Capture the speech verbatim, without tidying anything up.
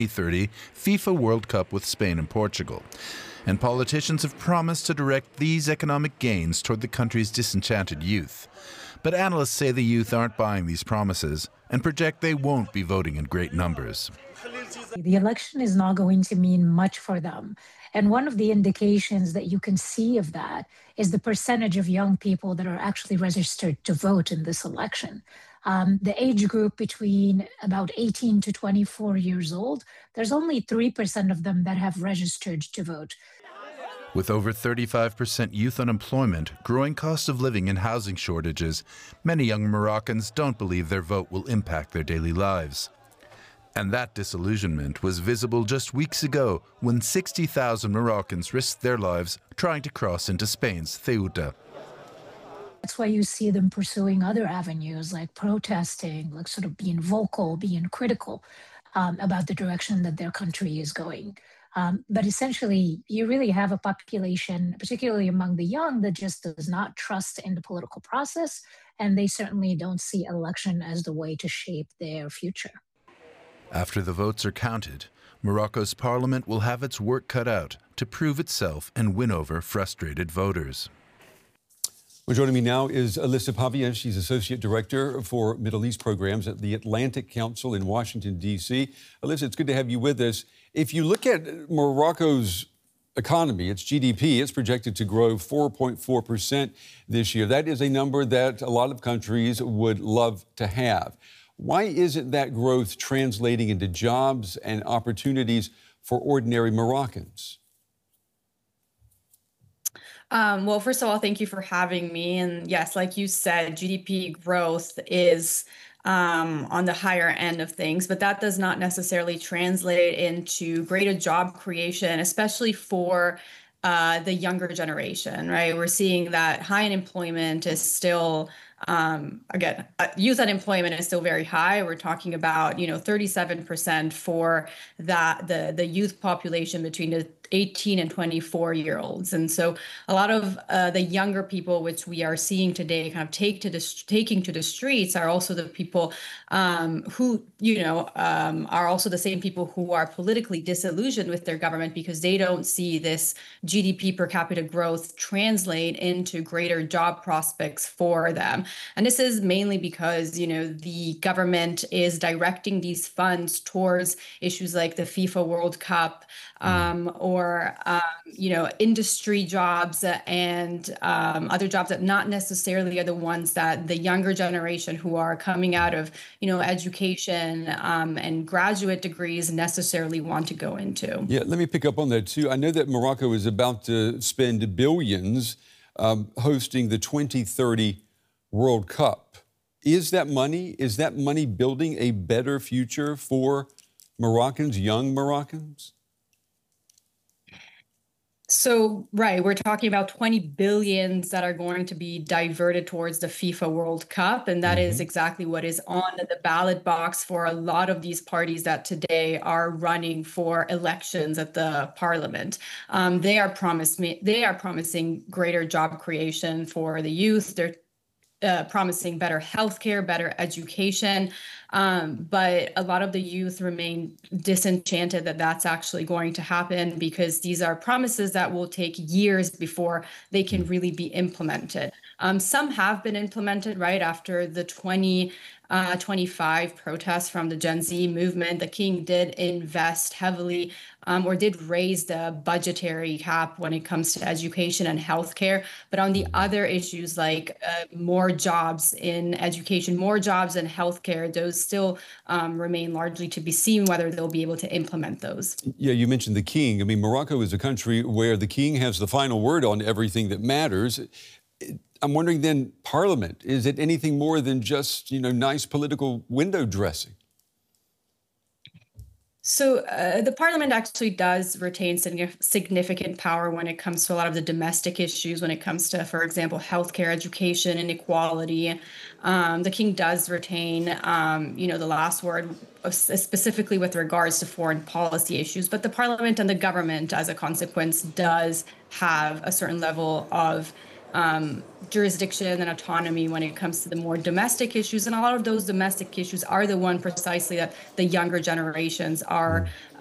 thirty FIFA World Cup with Spain and Portugal. And politicians have promised to direct these economic gains toward the country's disenchanted youth. But analysts say the youth aren't buying these promises and project they won't be voting in great numbers. The election is not going to mean much for them. And one of the indications that you can see of that is the percentage of young people that are actually registered to vote in this election. Um, the age group between about eighteen to twenty-four years old, there's only three percent of them that have registered to vote. With over thirty-five percent youth unemployment, growing cost of living and housing shortages, many young Moroccans don't believe their vote will impact their daily lives. And that disillusionment was visible just weeks ago when sixty thousand Moroccans risked their lives trying to cross into Spain's Ceuta. That's why you see them pursuing other avenues like protesting, like sort of being vocal, being critical um, about the direction that their country is going. Um, but essentially, you really have a population, particularly among the young, that just does not trust in the political process, and they certainly don't see election as the way to shape their future. After the votes are counted, Morocco's parliament will have its work cut out to prove itself and win over frustrated voters. Well, joining me now is Alyssa Pavia. She's Associate Director for Middle East Programs at the Atlantic Council in Washington, D C Alyssa, it's good to have you with us. If you look at Morocco's economy, its G D P, it's projected to grow four point four percent this year. That is a number that a lot of countries would love to have. Why isn't that growth translating into jobs and opportunities for ordinary Moroccans? Um, well, first of all, thank you for having me. And yes, like you said, G D P growth is um, on the higher end of things, but that does not necessarily translate into greater job creation, especially for uh, the younger generation, right? We're seeing that high unemployment is still Um, again, uh, youth unemployment is still very high. We're talking about, you know, thirty-seven percent for that the the youth population between the eighteen and twenty-four year olds. And so a lot of uh, the younger people, which we are seeing today, kind of take to the taking to the streets, are also the people um, who, you know, um, are also the same people who are politically disillusioned with their government because they don't see this G D P per capita growth translate into greater job prospects for them. And this is mainly because, you know, the government is directing these funds towards issues like the FIFA World Cup um, or, um, you know, industry jobs and um, other jobs that not necessarily are the ones that the younger generation who are coming out of, you know, education um, and graduate degrees necessarily want to go into. Yeah, let me pick up on that, too. I know that Morocco is about to spend billions um, hosting the twenty thirty World Cup. Is that money, is that money building a better future for Moroccans, young Moroccans? So, right, we're talking about twenty billions that are going to be diverted towards the FIFA World Cup. And that mm-hmm. is exactly what is on the ballot box for a lot of these parties that today are running for elections at the parliament. Um, they are promised, they are promising greater job creation for the youth. They're Uh, promising better healthcare, better education. Um, but a lot of the youth remain disenchanted that that's actually going to happen because these are promises that will take years before they can really be implemented. Um, some have been implemented right after the twenty twenty-five protests from the Gen Z movement. The king did invest heavily um, or did raise the budgetary cap when it comes to education and healthcare. But on the other issues like uh, more jobs in education, more jobs in healthcare, those still um, remain largely to be seen whether they'll be able to implement those. Yeah, you mentioned the king. I mean, Morocco is a country where the king has the final word on everything that matters. I'm wondering then, Parliament, is it anything more than just, you know, nice political window dressing? So uh, the parliament actually does retain significant power when it comes to a lot of the domestic issues, when it comes to, for example, healthcare, education, inequality. Um, the king does retain, um, you know, the last word, specifically with regards to foreign policy issues. But the parliament and the government, as a consequence, does have a certain level of um, jurisdiction and autonomy when it comes to the more domestic issues. And a lot of those domestic issues are the one precisely that the younger generations are